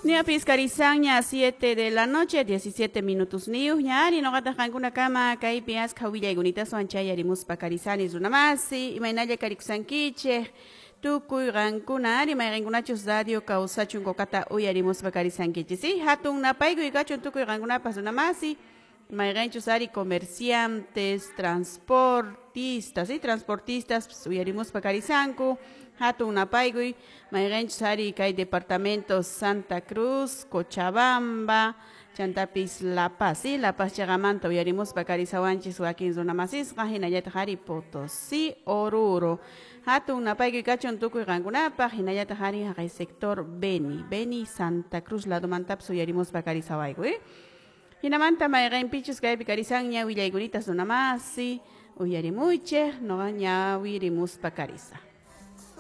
Nia Piscarizaña, 7 de la noche, 17 minutos niu. Ñari, no gata jankuna kama, kaipias, kawilla y gunita suanchaya, rimus pacarizani, zunamasi, y mainaya carixanquiche, tukuy rankuna, ari mairengunachos dadio, causachun kokata, uyarimus pacarizanquiche. Sí, hatun napaigo y gachun tukuy rankuna pasunamasi. Mairenchos ari comerciantes, transportistas, ¿sí? Transportistas, uyarimus pacarizanku. Hatun napaigui, mairenchos ari kai departamentos Santa Cruz, Cochabamba, Chantapis La Paz, ¿sí? La Paz Chagamanta, uyarimus pacarizawanchis wakin zonamasis, hinayat hari Potosí, Oruro. Hatun napaigui kachon tukuy rangunapa, hinayat hari hakai sector Beni, Santa Cruz, lado mantap, uyarimus pacarizawaigui. Hinamanta mairen pichus kay picarizanya, willayguritas zonamasi, uyarimuche, no ñawirimus pacariza.